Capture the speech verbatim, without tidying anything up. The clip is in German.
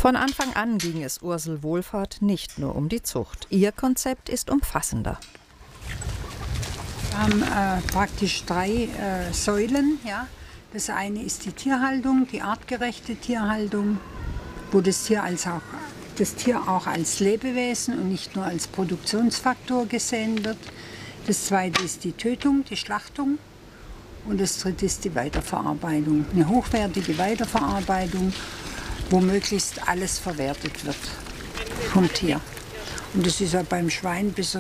Von Anfang an ging es Ursel Wohlfahrt nicht nur um die Zucht. Ihr Konzept ist umfassender. Wir haben äh, praktisch drei äh, Säulen. Ja. Das eine ist die Tierhaltung, die artgerechte Tierhaltung, wo das Tier, als auch, das Tier auch als Lebewesen und nicht nur als Produktionsfaktor gesehen wird. Das zweite ist die Tötung, die Schlachtung. Und das dritte ist die Weiterverarbeitung. Eine hochwertige Weiterverarbeitung, wo möglichst alles verwertet wird vom Tier. Und das ist ja beim Schwein bis